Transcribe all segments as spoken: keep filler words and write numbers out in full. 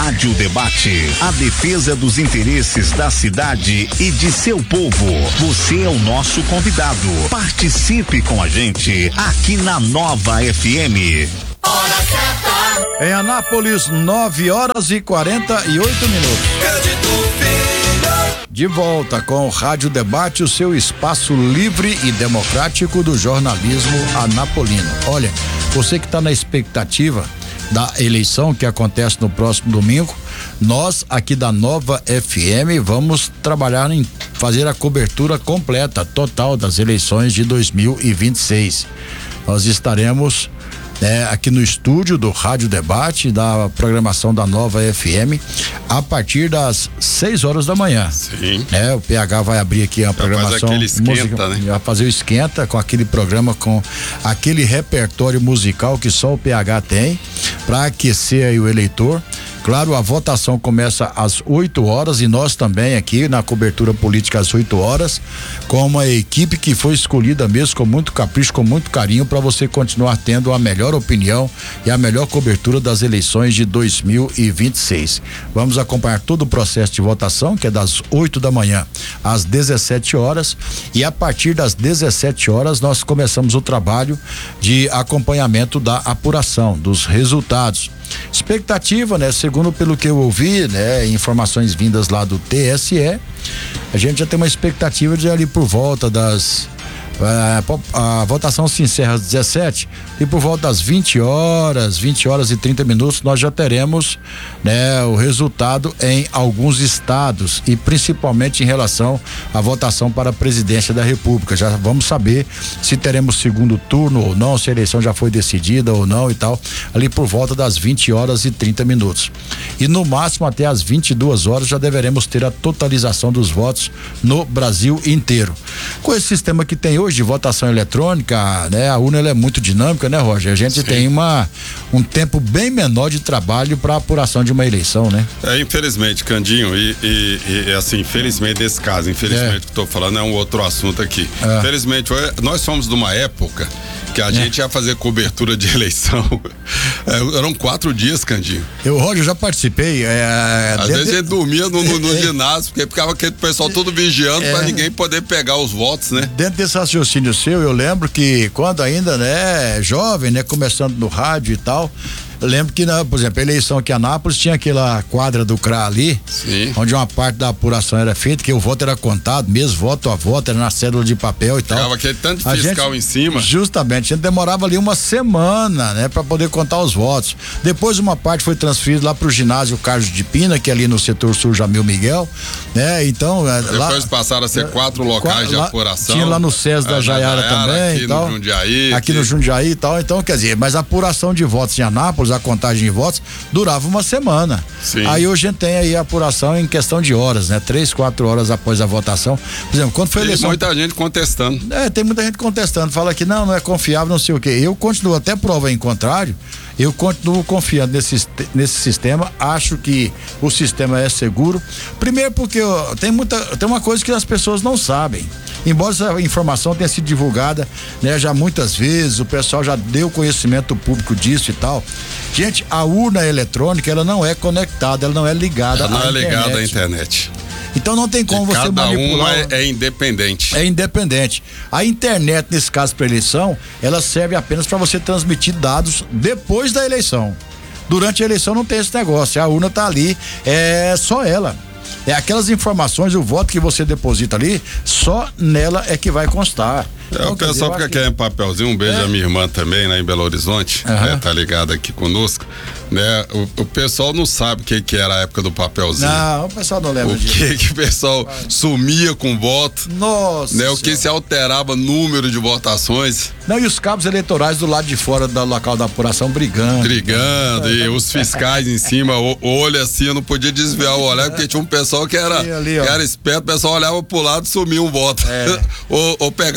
Rádio Debate, a defesa dos interesses da cidade e de seu povo. Você é o nosso convidado. Participe com a gente aqui na Nova F M. Hora certa. Em Anápolis, nove horas e quarenta e oito minutos. De volta com o Rádio Debate, o seu espaço livre e democrático do jornalismo anapolino. Olha, você que está na expectativa da eleição que acontece no próximo domingo, nós aqui da Nova F M vamos trabalhar em fazer a cobertura completa, total das eleições de dois mil e vinte e seis. Nós estaremos É, aqui no estúdio do Rádio Debate, da programação da Nova F M, a partir das seis horas da manhã. Sim. É, o P H vai abrir aqui a programação. Fazer aquele esquenta, música, né? Vai fazer o esquenta com aquele programa, com aquele repertório musical que só o P H tem, para aquecer aí o eleitor. Claro, a votação começa às oito horas e nós também aqui na cobertura política às oito horas, com uma equipe que foi escolhida mesmo com muito capricho, com muito carinho, para você continuar tendo a melhor opinião e a melhor cobertura das eleições de dois mil e vinte e seis. Vamos acompanhar todo o processo de votação, que é das oito da manhã às dezessete horas, e a partir das dezessete horas nós começamos o trabalho de acompanhamento da apuração dos resultados. Expectativa, né? Segundo pelo que eu ouvi, né? Informações vindas lá do T S E, a gente já tem uma expectativa de ali por volta das A, a votação se encerra às dezessete e por volta das vinte horas, vinte horas e trinta minutos, nós já teremos, né, o resultado em alguns estados e principalmente em relação à votação para a presidência da República. Já vamos saber se teremos segundo turno ou não, se a eleição já foi decidida ou não e tal, ali por volta das vinte horas e trinta minutos. E no máximo até às vinte e duas horas já deveremos ter a totalização dos votos no Brasil inteiro. Com esse sistema que tem hoje de votação eletrônica, né? A urna ela é muito dinâmica, né, Roger? A gente Sim. tem uma um tempo bem menor de trabalho para apuração de uma eleição, né? É, infelizmente, Candinho, e, e, e assim, infelizmente nesse caso, infelizmente é. que estou falando é um outro assunto aqui. É. Infelizmente, nós fomos de uma época que a é. gente ia fazer cobertura de eleição. É, eram quatro dias, Candinho. Eu, Roger, já participei. É, Às vezes de... a gente dormia no, no, no ginásio, porque ficava aquele pessoal todo vigiando é. para ninguém poder pegar os votos, né? Dentro desse raciocínio seu, eu lembro que quando ainda, né, jovem, né, começando no rádio e tal, eu lembro que, por exemplo, a eleição aqui em Anápolis tinha aquela quadra do C R A ali, Sim. onde uma parte da apuração era feita, que o voto era contado, mesmo voto a voto, era na cédula de papel e tal. Ficava aquele tanto de fiscal gente, em cima. Justamente, a gente demorava ali uma semana, né, para poder contar os votos. Depois uma parte foi transferida lá pro ginásio Carlos de Pina, que é ali no setor sul Jamil Miguel, né, então... Depois lá, passaram a ser quatro locais de lá, apuração. Tinha lá no SES da Jaiara, Jaiara também aqui e tal. no Jundiaí. Aqui, aqui no Jundiaí e tal, então quer dizer, mas a apuração de votos em Anápolis, a contagem de votos durava uma semana. Sim. Aí hoje a gente tem aí a apuração em questão de horas, né? Três, quatro horas após a votação. Por exemplo, quando foi a eleição. Tem muita gente contestando. É, tem muita gente contestando, fala que não, não é confiável, não sei o quê. Eu continuo, até prova em contrário, eu continuo confiando nesse, nesse sistema, acho que o sistema é seguro. Primeiro porque ó, tem muita, tem uma coisa que as pessoas não sabem. Embora essa informação tenha sido divulgada, né, já muitas vezes, o pessoal já deu conhecimento público disso e tal. Gente, a urna eletrônica, ela não é conectada, ela não é ligada ela não à é internet. ligada à internet. Então não tem como e você cada manipular. Uma é, é independente. É independente. A internet, nesse caso para eleição, ela serve apenas para você transmitir dados depois da eleição. Durante a eleição não tem esse negócio. A urna tá ali, é só ela. É aquelas informações, o voto que você deposita ali, só nela é que vai constar. É, então, o pessoal fica aqui... querendo papelzinho, um beijo é. a minha irmã também, lá em Belo Horizonte, uhum. né, tá ligada aqui conosco, né? O, o pessoal não sabe o que que era a época do papelzinho. Não, o pessoal não lembra o disso. O que que o pessoal Vai. sumia com voto. Nossa. Né? O que se alterava número de votações. Não, e os cabos eleitorais do lado de fora do local da apuração brigando. Brigando, e os fiscais em cima, o olho assim, eu não podia desviar o olhar, porque tinha um pessoal que era, ali, que era esperto, o pessoal olhava pro lado e sumia um voto. É. ou, ou pegava esse pegava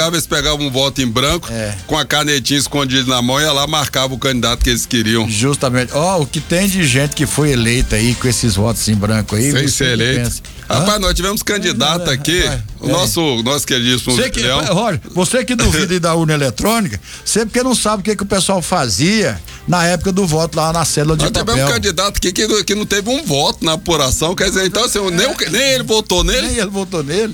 chegava um voto em branco, é. com a canetinha escondida na mão, ia lá, marcava o candidato que eles queriam. Justamente. Ó, oh, o que tem de gente que foi eleita aí com esses votos em branco aí. Sem ser eleito. Rapaz, nós tivemos candidato aqui, é, é, o nosso, é. nosso queridíssimo você que, Roger, você que duvida aí da urna eletrônica, você porque não sabe o que, que o pessoal fazia na época do voto lá na célula de nós papel. Nós tivemos um candidato aqui que, que não teve um voto na apuração, quer dizer, então assim, é. nem, nem ele votou nele. Nem ele votou nele.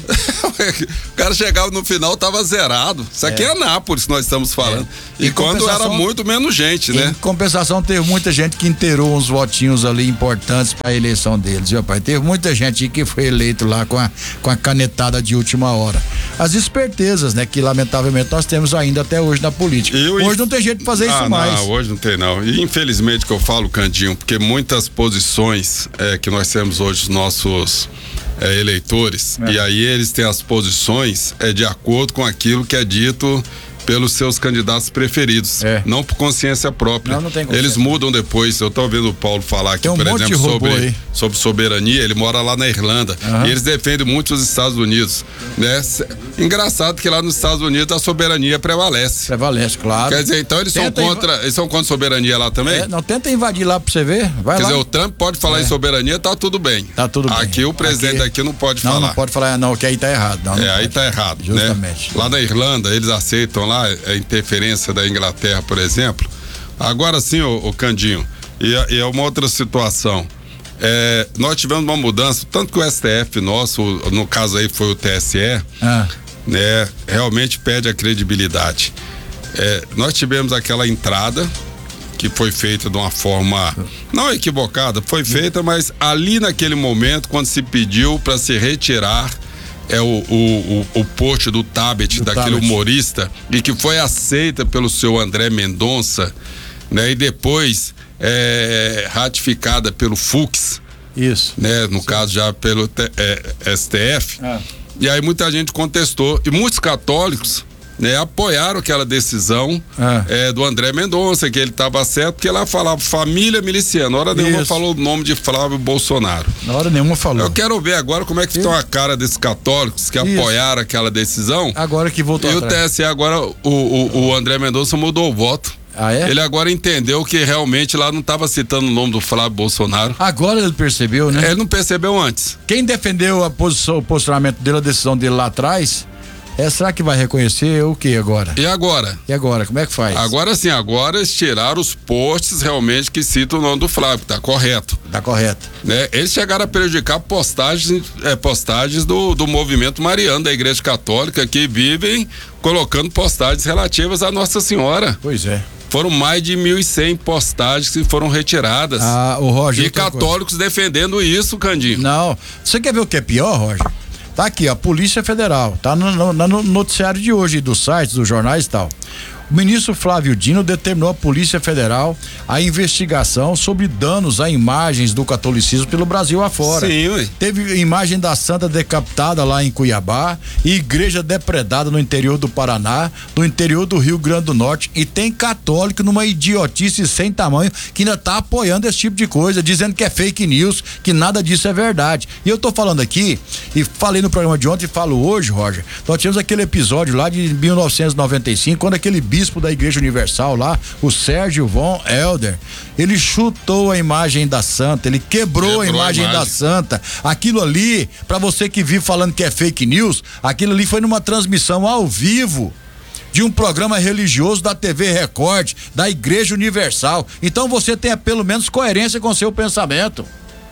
O cara chegava no final, tava zerado. Isso aqui é, é Anápolis que nós estamos falando. É. E, e quando era muito menos gente, né? Em compensação, teve muita gente que inteirou uns votinhos ali importantes para a eleição deles, viu, pai? Teve muita gente que foi eleito lá com a, com a canetada de última hora. As espertezas, né? Que lamentavelmente nós temos ainda até hoje na política. Eu, hoje não tem jeito de fazer ah, isso mais. Não, hoje não tem não. E infelizmente que eu falo, Candinho, porque muitas posições é, que nós temos hoje, os nossos é, eleitores, é. e aí eles têm as posições é, de acordo com aquilo que é dito pelos seus candidatos preferidos, é. não por consciência própria. Não, não tem consciência. Eles mudam depois. Eu tô ouvindo o Paulo falar aqui, um por exemplo, sobre, sobre soberania. Ele mora lá na Irlanda, uhum. e eles defendem muito os Estados Unidos, né? Engraçado que lá nos Estados Unidos a soberania prevalece. Prevalece, claro. Quer dizer, então eles tenta são contra, inv... eles são contra soberania lá também? É, não, tenta invadir lá pra você ver. Vai Quer lá. dizer, o Trump pode falar é. em soberania, tá tudo bem. Tá tudo bem. Aqui o presidente aqui, aqui não pode não, falar. Não pode falar, não, que aí tá errado. Não, não é, pode. aí tá errado, justamente. Né? Lá na Irlanda, eles aceitam lá a interferência da Inglaterra, por exemplo. Agora sim, o, o Candinho, e, e é uma outra situação. É, nós tivemos uma mudança, tanto que o S T F nosso, no caso aí foi o T S E, ah. né, realmente perde a credibilidade. É, nós tivemos aquela entrada que foi feita de uma forma não equivocada, foi feita, mas ali naquele momento, quando se pediu para se retirar é o, o, o, o post do Tabet, do daquele Tabet. humorista, e que foi aceita pelo seu André Mendonça, né? E depois é, ratificada pelo Fux. Isso. Né? No Sim. caso já pelo é, S T F. Ah. E aí muita gente contestou. E muitos católicos, né, apoiaram aquela decisão ah. é, do André Mendonça, que ele estava certo, porque lá falava família miliciana. Na hora nenhuma falou o nome de Flávio Bolsonaro. Na hora nenhuma falou. Eu quero ver agora como é que estão a cara desses católicos que Isso. apoiaram aquela decisão. Agora que voltou E atrás. o T S E agora, o, o, o André Mendonça mudou o voto. Ah, é? Ele agora entendeu que realmente lá não estava citando o nome do Flávio Bolsonaro. Agora ele percebeu, né? Ele não percebeu antes. Quem defendeu a posição, o posicionamento dele, a decisão dele lá atrás, é, será que vai reconhecer o que agora? E agora? E agora, como é que faz? Agora sim, agora eles tiraram os posts realmente que citam o nome do Flávio, tá correto. Tá correto. Né? Eles chegaram a prejudicar postagens, é, postagens do, do movimento mariano da Igreja Católica, que vivem colocando postagens relativas à Nossa Senhora. Pois é. Foram mais de mil e cem postagens que foram retiradas. Ah, o Roger. E católicos coisa. defendendo isso, Candinho. Não. Você quer ver o que é pior, Roger? Tá aqui, ó, Polícia Federal. Tá no, no, no noticiário de hoje, dos sites, dos jornais e tal. O ministro Flávio Dino determinou à Polícia Federal a investigação sobre danos a imagens do catolicismo pelo Brasil afora. Sim, ué. Teve imagem da santa decapitada lá em Cuiabá, e igreja depredada no interior do Paraná, no interior do Rio Grande do Norte, e tem católico numa idiotice sem tamanho que ainda tá apoiando esse tipo de coisa, dizendo que é fake news, que nada disso é verdade. E eu tô falando aqui, e falei no programa de ontem e falo hoje, Roger, nós tivemos aquele episódio lá de mil novecentos e noventa e cinco, quando aquele bispo da Igreja Universal lá, o Sérgio Von Helder, ele chutou a imagem da santa, ele quebrou, quebrou a, imagem a imagem da santa. Aquilo ali, pra você que vive falando que é fake news, aquilo ali foi numa transmissão ao vivo de um programa religioso da T V Record, da Igreja Universal. Então você tenha pelo menos coerência com o seu pensamento.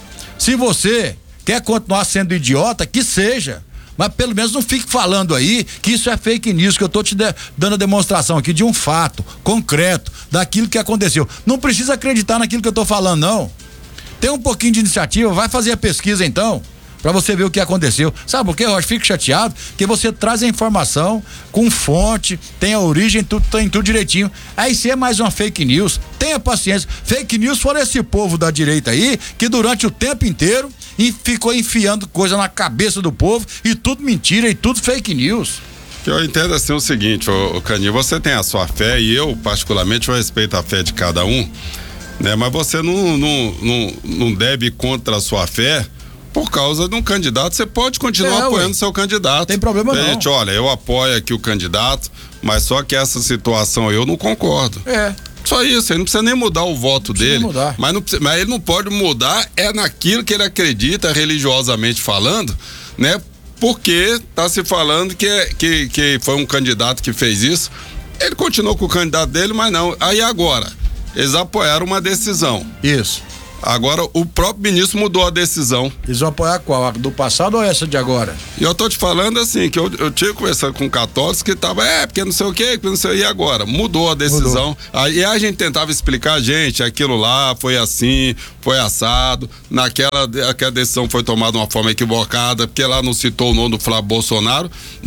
Se você quer continuar sendo idiota, que seja, mas pelo menos não fique falando aí que isso é fake news, que eu tô te de, dando a demonstração aqui de um fato concreto, daquilo que aconteceu. Não precisa acreditar naquilo que eu tô falando, não. Tem um pouquinho de iniciativa, vai fazer a pesquisa então, pra você ver o que aconteceu. Sabe por quê, Rocha? Fico chateado, que você traz a informação com fonte, tem a origem, tudo, tem tudo direitinho. Aí se é mais uma fake news, tenha paciência. Fake news foi esse povo da direita aí, que durante o tempo inteiro e ficou enfiando coisa na cabeça do povo, e tudo mentira e tudo fake news. Eu entendo assim o seguinte, ô, ô Caninho, você tem a sua fé, e eu particularmente eu respeito a fé de cada um, né? Mas você não, não, não, não deve ir contra a sua fé por causa de um candidato. Você pode continuar é, apoiando ué. seu candidato. Tem problema não. Gente, olha, eu apoio aqui o candidato, Mas só que essa situação eu não concordo. É. Só isso, ele não precisa nem mudar o voto dele. Mudar. Mas, não precisa, mas ele não pode mudar é naquilo que ele acredita, religiosamente falando, né? Porque tá se falando que, que, que foi um candidato que fez isso. Ele continuou com o candidato dele, mas não. Aí agora, eles apoiaram uma decisão. Isso. Agora o próprio ministro mudou a decisão. Eles vão apoiar qual? A do passado ou essa de agora? E eu tô te falando assim, que eu, eu tinha conversado com católicos que tava, é, porque não sei o que, não sei, e agora? Mudou a decisão. Mudou. Aí a gente tentava explicar, gente, aquilo lá foi assim, foi assado, naquela aquela decisão foi tomada de uma forma equivocada, porque lá não citou o nome do Flávio Bolsonaro.